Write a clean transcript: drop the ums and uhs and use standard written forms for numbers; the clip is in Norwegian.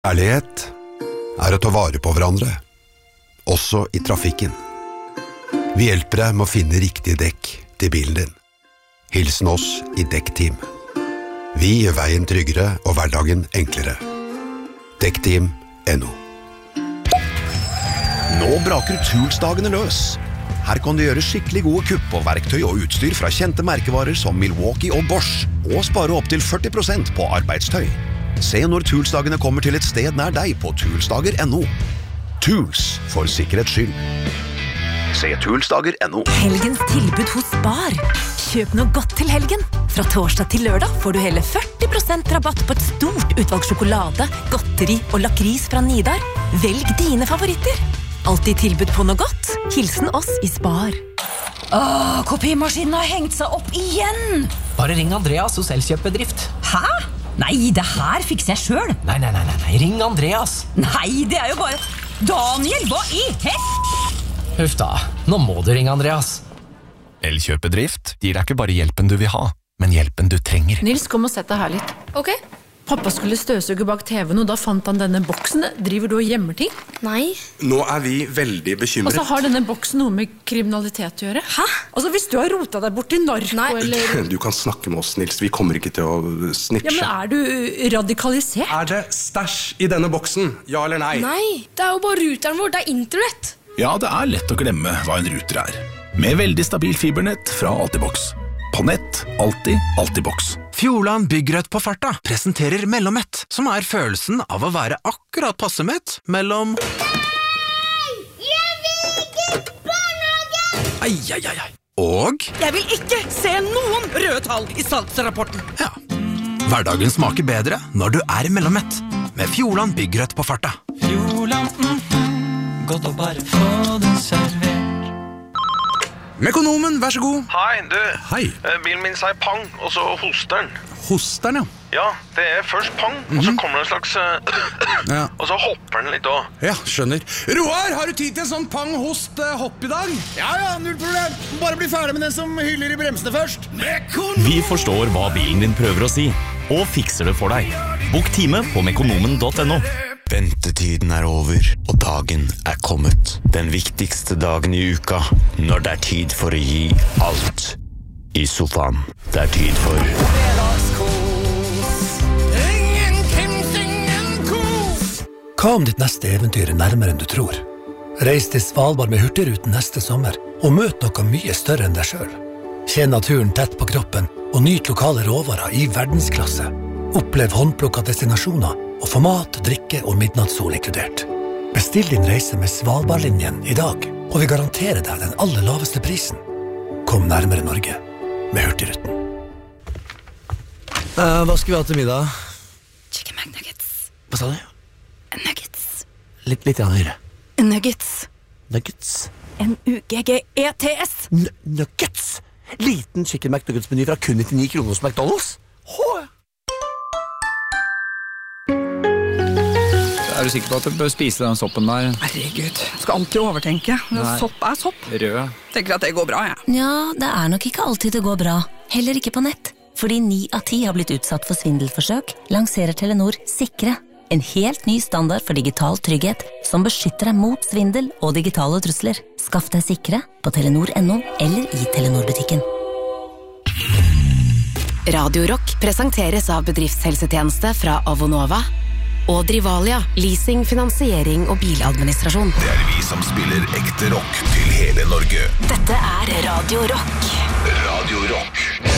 Kjærlighet å ta vare på hverandre, også i trafikken. Vi hjelper deg med å finne riktige dekk til bilen din. Hilsen oss i Dekkteam. Vi gjør veien tryggere og hverdagen enklere. Dekkteam.no. Nå braker Tools-dagene løs. Her kan du gjøre skikkelig gode kupp på verktøy og utstyr fra kjente merkevarer som Milwaukee og Bosch, og spare opp til 40% på arbeidstøy. Se når Tools-dagene kommer til et sted nær deg på toolsdager.no. Tools, for sikkerhets skyld. Se toolsdager.no. Helgens tilbud hos Spar. Kjøp noe godt til helgen. Fra torsdag til lørdag får du hele 40% rabatt på et stort utvalg sjokolade, godteri og lakris fra Nidar. Velg dine favoritter. Alltid tilbud på noe godt. Hilsen oss i Spar. Kopimaskinen har hengt seg opp igjen. Bare ring Andreas hos Elkjøp-bedrift. Hæ? Nei, det her fikser jeg selv. Nei, ring Andreas. Nei, det er jo bare... Daniel, hva i hest? Huff da, nå må du ringe Andreas. Elkjøp-bedrift gir deg ikke bare hjelpen du vil ha, men hjelpen du trenger. Nils, kom og sett deg her litt. Ok. Pappa skulle støvsuge bak TV-en, og da fant han denne boksen. Driver du og gjemmer ting? Nei. Nå er vi veldig bekymret. Og så har denne boksen noe med kriminalitet å gjøre. Hæ? Altså, hvis du har rotet deg bort i narko, Nei. eller... Du kan snakke med oss, Nils. Vi kommer ikke til å snitche. Ja, men er du radikalisert? Er det stæsj i denne boksen? Ja eller nei? Nei, det er jo bare ruteren vår, det er internett. Ja, det er lett å glemme hva en router er. Med veldig stabil fibernett fra Altibox. På nett, alltid Altibox. Fjordland Byggrødt på farta presenterer Mellommett, som er følelsen av å være akkurat passemett mellom... Jeg vil ikke barnehage! Ai. Og... Jeg vil ikke se noen røde tall i salgsrapporten. Ja. Hverdagen smaker bedre når du er Mellommett. Med Fjordland Byggrødt på farta. Fjordland, godt å bare få det servert. Mekonomen, vær så god. Hei, du. Hei. Bilen min sier pang, og så hoster den. Hoster den, ja. Ja, det er først pang, og så kommer det en slags... Ja. Og så hopper den litt også. Ja, skjønner. Roar, har du tid til en sånn pang-host-hopp i dag? Ja, null problem. Bare bli ferdig med den som hyller i bremsene først. Vi forstår hva bilen din prøver å si, og fikser det for deg. Bok time på mekonomen.no. Ventetiden er over, og dagen er kommet. Den viktigste dagen i uka, når det er tid for å gi alt. I sofaen, det er tid for... Hva om ditt neste eventyr er nærmere enn du tror? Reis til Svalbard med Hurtigruten neste sommer, og møt noe mye større enn deg selv. Kjenn naturen tett på kroppen, og nyt lokale råvarer i verdensklasse. Opplev håndplukket destinasjoner, og få mat, drikke og midnattssol inkludert. Bestill din reise med Svalbardlinjen i dag, og vi garanterer deg den aller laveste prisen. Kom nærmere Norge med Hurtigruten. Hva skal vi ha til middag? Chicken McNuggets. Hva sa du? Nuggets. Litt høyere. Nuggets. Nuggets? N-U-G-G-E-T-S. Nuggets? Liten chicken McNuggets-meny fra kun 99 kroner hos McDonald's? Er du sikker på at du bør spise den soppen der? Herregud, skal alltid overtenke. Sopp er sopp. Rød. Tenker at det går bra, ja. Ja, det er nok ikke alltid det går bra. Heller ikke på nett. Fordi 9 av 10 har blitt utsatt for svindelforsøk, lanserer Telenor Sikre. En helt ny standard for digital trygghet, som beskytter deg mot svindel og digitale trusler. Skaff deg Sikre på Telenor.no eller i Telenor-butikken. Radio Rock presenteres av bedriftshelsetjeneste fra Avonova og Drivalia, leasing, finansiering og biladministrasjon. Det er vi som spiller ekte rock til hele Norge. Dette er Radio Rock. Radio Rock.